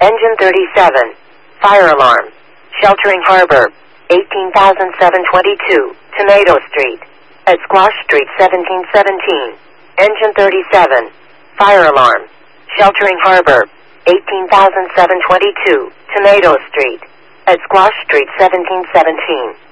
Engine 37. Fire alarm. Sheltering Harbor. 18,722. Tomato Street. At Squash Street 1717. Engine 37. Fire alarm. Sheltering Harbor. 18,722. Tomato Street. At Squash Street 1717.